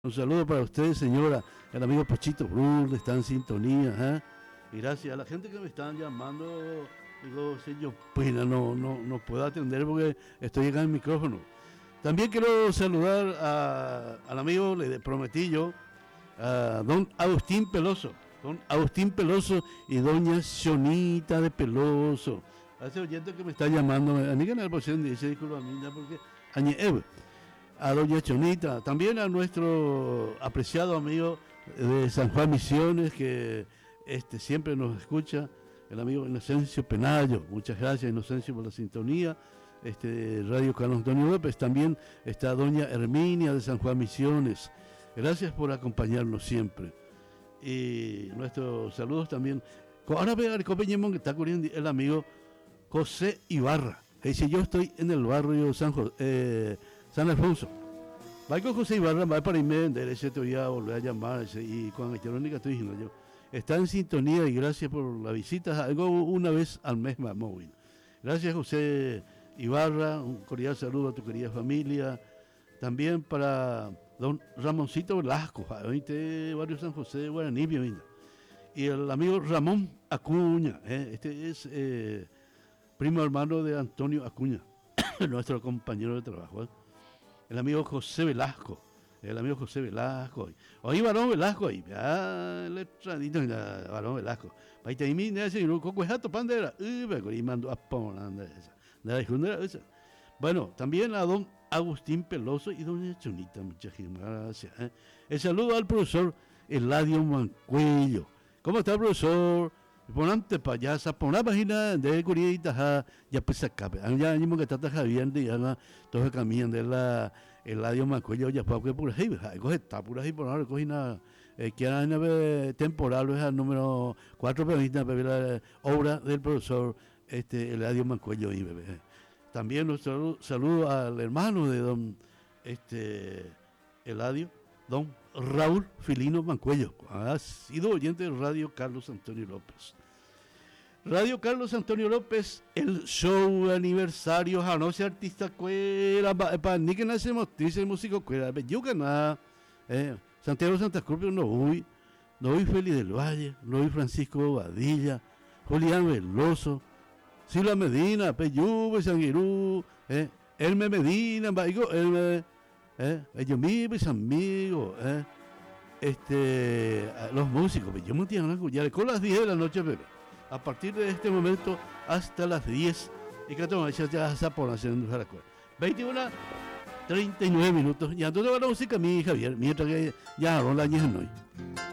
Un saludo para usted, señora. El amigo Pachito Brul está en sintonía. Y gracias a la gente que me están llamando. Digo, señor, pues no puedo atender porque estoy acá en el micrófono. También quiero saludar al amigo, le prometí yo, a don Agustín Peloso. Don Agustín Peloso y doña Xonita de Peloso. A ese oyente que me está llamando, a mí que no dice disculpa a mí, porque a doña Chonita, también a nuestro apreciado amigo de San Juan Misiones, que siempre nos escucha, el amigo Inocencio Penayo. Muchas gracias, Inocencio, por la sintonía. Radio Carlos Antonio López. También está doña Herminia de San Juan Misiones. Gracias por acompañarnos siempre. Y nuestros saludos también. Ahora ve al compañero que está corriendo el amigo José Ibarra. Dice, yo estoy en el barrio San Alfonso. Va con José Ibarra, va para irme vender, ese te voy a volver a llamar, y con Esterónica estoy diciendo yo. Está en sintonía y gracias por la visita, algo una vez al mes más móvil. Gracias, José Ibarra, un cordial saludo a tu querida familia. También para don Ramoncito Velasco, barrio San José de Guaraní, bienvenido. Y el amigo Ramón Acuña, este es primo hermano de Antonio Acuña, nuestro compañero de trabajo. El amigo José Velasco. Oí Varón Velasco ahí. El extranito Varón Velasco. Paita y mi nese y coco jato pandera. Y mando a ponanda esa. Bueno, también a don Agustín Peloso y doña Chonita, muchas gracias. El saludo al profesor Eladio Mancuello. ¿Cómo está, profesor? Ponante para allá, pon la página de Curiita, ya pues acá, ya mismo que está Javier, ya todos caminan de la Eladio Mancuello, ya para que por ahí, coge está por ahí, por ahora, coge una, que era una temporal, es el número 4, pero la obra del profesor Eladio Mancuello y bebé. También nuestro saludo al hermano de don Eladio, don Raúl Filino Mancuello, ha sido oyente de Radio Carlos Antonio López. Radio Carlos Antonio López, el show aniversario, Janoche Artista Cuera, para ni que nace motriz, músico Cuera, yo que nada, Santiago Santa Cruz, no voy Félix del Valle, no voy Francisco Bobadilla, Julián Veloso, Silva Medina, Peyú, Sanguirú, Elme Medina, Elme, ellos mis amigos, los músicos, yo me entiendo, con las 10 de la noche, bebé. A partir de este momento hasta las 10 y que ya se pone haciendo la cuerda. 21:39. Y entonces va la música, mi Javier, mientras que ya hablan la hoy.